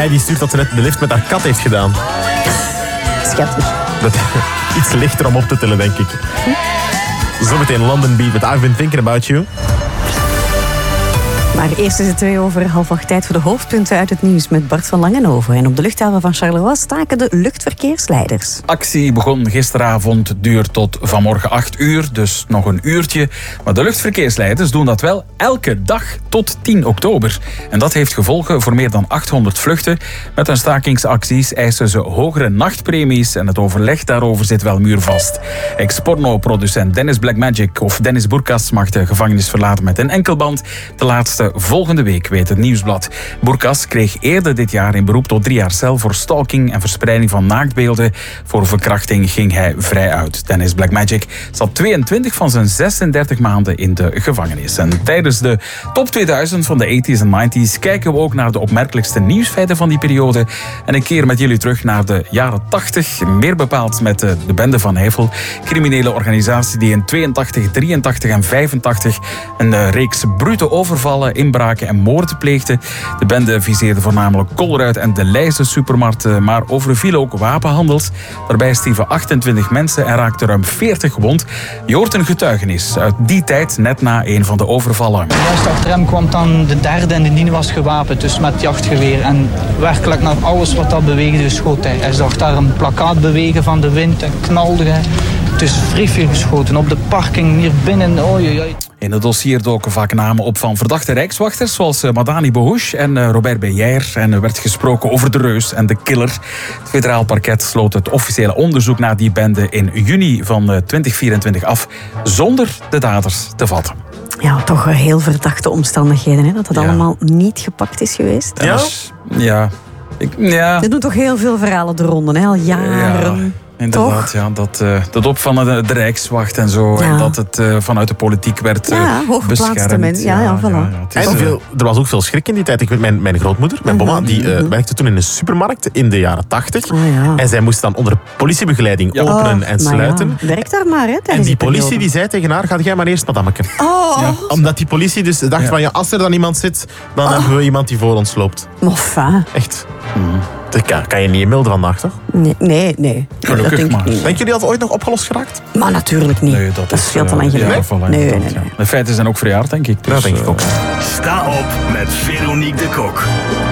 Hij die stuurt dat ze net de lift met haar kat heeft gedaan. Schattig. Dat, iets lichter om op te tillen, denk ik. Zometeen London Beat met I've Been Thinking About You. Maar eerst is het 7:30 tijd voor de hoofdpunten uit het nieuws met Bart van Langenhoven. En op de luchthaven van Charleroi staken de luchtverkeersleiders. Actie begon gisteravond, duurt tot vanmorgen 8 uur, dus nog een uurtje. Maar de luchtverkeersleiders doen dat wel elke dag tot 10 oktober. En dat heeft gevolgen voor meer dan 800 vluchten. Met hun stakingsacties eisen ze hogere nachtpremies en het overleg daarover zit wel muurvast. Ex-porno-producent Dennis Blackmagic of Dennis Bourkas mag de gevangenis verlaten met een enkelband. De laatste volgende week, weet het Nieuwsblad. Bourkas kreeg eerder dit jaar in beroep tot 3 jaar cel voor stalking en verspreiding van naaktbeelden. Voor verkrachting ging hij vrij uit. Dennis Blackmagic zat 22 van zijn 36 maanden in de gevangenis. En tijdens de top 2000 van de 80s en 90s kijken we ook naar de opmerkelijkste nieuwsfeiten van die periode. En een keer met jullie terug naar de jaren 80, meer bepaald met de Bende van Hevel. Criminele organisatie die in 82, 83 en 85 een reeks brute overvallen, inbraken en moorden pleegde. De bende viseerde voornamelijk Colruyt en de Leijse supermarkten, maar overviel ook wapenhandels. Daarbij stierven 28 mensen en raakten ruim 40 gewond. Je hoort een getuigenis uit die tijd, net na een van de overvallen. Juist achter hem kwam dan de derde en die was gewapend, dus met jachtgeweer. En werkelijk naar alles wat dat beweegde schoot hij. Hij zag daar een plakkaat bewegen van de wind en knalde hij. Het is vrij veel geschoten. Op de parking hier binnen. Oei. In het dossier doken vaak namen op van verdachte rijkswachters zoals Madani Bohouch en Robert Beyer. En er werd gesproken over de reus en de killer. Het federaal parket sloot het officiële onderzoek naar die bende in juni van 2024 af, zonder de daders te vatten. Ja, toch heel verdachte omstandigheden, hè? Dat het allemaal niet gepakt is geweest. Ja. Er doen toch heel veel verhalen de ronde, hè? Al jaren. Ja. Inderdaad, ja, dat op van de Rijkswacht en zo. Ja. En dat het vanuit de politiek werd hooggeplaatste mensen. Ja, voilà. Er was ook veel schrik in die tijd. Ik weet, mijn grootmoeder, mijn mama, die werkte toen in een supermarkt in de jaren 80. En zij moest dan onder politiebegeleiding openen en sluiten. Werk daar maar, hè. En die politie die zei tegen haar, ga jij maar eerst, madammeke. Omdat die politie dus dacht van, als er dan iemand zit, dan hebben we iemand die voor ons loopt. Moffa. Echt. Dat kan je niet inmelden vandaag, toch? Nee. Gelukkig maar. Denken jullie dat ooit nog opgelost geraakt? Maar natuurlijk niet. Nee, dat is veel te lang geleden. Nee. De feiten zijn ook verjaard, denk ik. Dus, dat denk ik ook. Sta op met Veronique de Kok.